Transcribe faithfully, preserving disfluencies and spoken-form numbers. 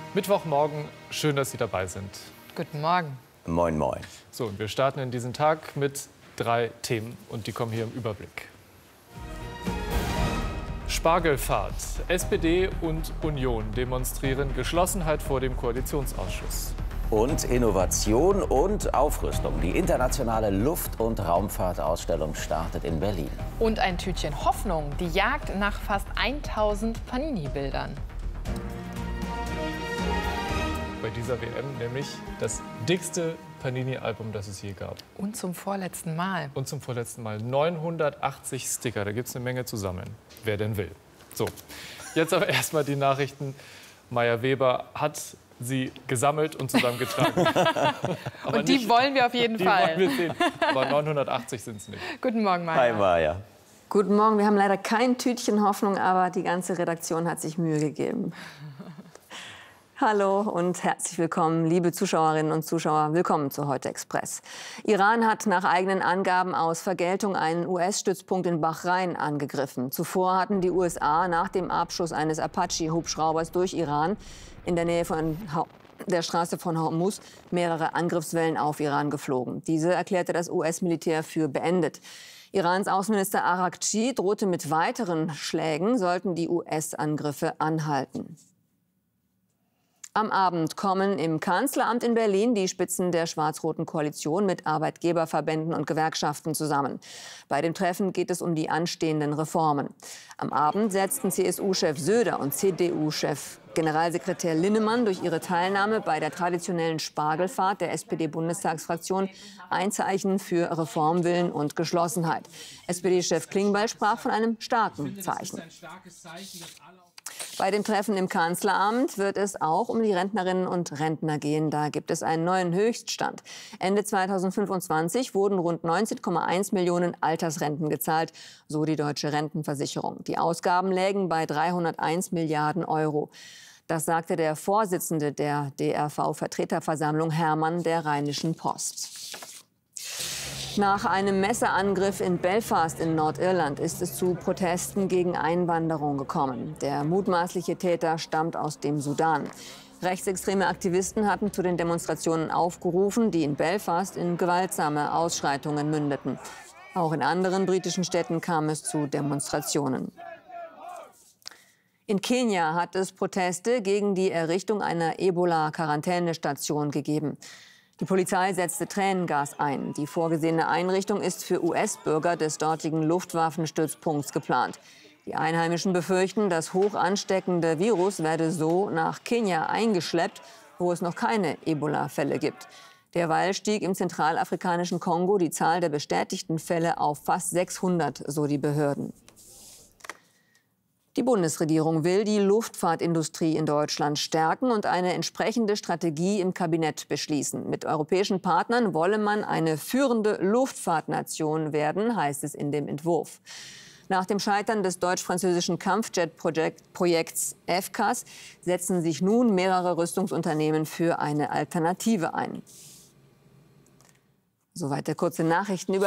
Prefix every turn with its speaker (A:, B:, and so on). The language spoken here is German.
A: Mittwochmorgen, schön, dass Sie dabei sind.
B: Guten Morgen.
C: Moin, moin.
A: So, und wir starten in diesen Tag mit drei Themen und die kommen hier im Überblick. Spargelfahrt. S P D und Union demonstrieren Geschlossenheit vor dem Koalitionsausschuss.
C: Und Innovation und Aufrüstung. Die internationale Luft- und Raumfahrtausstellung startet in Berlin.
B: Und ein Tütchen Hoffnung. Die Jagd nach fast tausend Panini-Bildern.
A: Bei dieser W M nämlich das dickste Panini-Album, das es je gab.
B: Und zum vorletzten Mal.
A: Und zum vorletzten Mal neunhundertachtzig Sticker. Da gibt es eine Menge zusammen. Wer denn will. So, jetzt aber erstmal die Nachrichten. Maya Weber hat sie gesammelt und zusammengetragen.
B: Und die nicht, wollen wir auf jeden
A: die
B: Fall.
A: Wollen wir sehen. Aber neunhundertachtzig sind es nicht.
B: Guten Morgen, Maya.
C: Hi, Maya.
D: Guten Morgen. Wir haben leider kein Tütchen Hoffnung, aber die ganze Redaktion hat sich Mühe gegeben. Hallo und herzlich willkommen, liebe Zuschauerinnen und Zuschauer. Willkommen zu Heute Express. Iran hat nach eigenen Angaben aus Vergeltung einen U S-Stützpunkt in Bahrain angegriffen. Zuvor hatten die U S A nach dem Abschuss eines Apache-Hubschraubers durch Iran in der Nähe von der Straße von Hormuz mehrere Angriffswellen auf Iran geflogen. Diese erklärte das U S-Militär für beendet. Irans Außenminister Araghchi drohte mit weiteren Schlägen, sollten die U S-Angriffe anhalten. Am Abend kommen im Kanzleramt in Berlin die Spitzen der schwarz-roten Koalition mit Arbeitgeberverbänden und Gewerkschaften zusammen. Bei dem Treffen geht es um die anstehenden Reformen. Am Abend setzten C S U-Chef Söder und C D U-Chef Generalsekretär Linnemann durch ihre Teilnahme bei der traditionellen Spargelfahrt der S P D-Bundestagsfraktion ein Zeichen für Reformwillen und Geschlossenheit. S P D-Chef Klingbeil sprach von einem starken Zeichen. Bei dem Treffen im Kanzleramt wird es auch um die Rentnerinnen und Rentner gehen. Da gibt es einen neuen Höchststand. Ende zweitausendfünfundzwanzig wurden rund neunzehn Komma eins Millionen Altersrenten gezahlt, so die Deutsche Rentenversicherung. Die Ausgaben lägen bei dreihunderteins Milliarden Euro. Das sagte der Vorsitzende der D R V-Vertreterversammlung Hermann der Rheinischen Post. Nach einem Messerangriff in Belfast in Nordirland ist es zu Protesten gegen Einwanderung gekommen. Der mutmaßliche Täter stammt aus dem Sudan. Rechtsextreme Aktivisten hatten zu den Demonstrationen aufgerufen, die in Belfast in gewaltsame Ausschreitungen mündeten. Auch in anderen britischen Städten kam es zu Demonstrationen. In Kenia hat es Proteste gegen die Errichtung einer Ebola-Quarantänestation gegeben. Die Polizei setzte Tränengas ein. Die vorgesehene Einrichtung ist für U S-Bürger des dortigen Luftwaffenstützpunkts geplant. Die Einheimischen befürchten, das hoch ansteckende Virus werde so nach Kenia eingeschleppt, wo es noch keine Ebola-Fälle gibt. Derweil stieg im zentralafrikanischen Kongo die Zahl der bestätigten Fälle auf fast sechshundert, so die Behörden. Die Bundesregierung will die Luftfahrtindustrie in Deutschland stärken und eine entsprechende Strategie im Kabinett beschließen. Mit europäischen Partnern wolle man eine führende Luftfahrtnation werden, heißt es in dem Entwurf. Nach dem Scheitern des deutsch-französischen Kampfjet-Projekts F C A S setzen sich nun mehrere Rüstungsunternehmen für eine Alternative ein. Soweit der kurze Nachrichtenüberblick.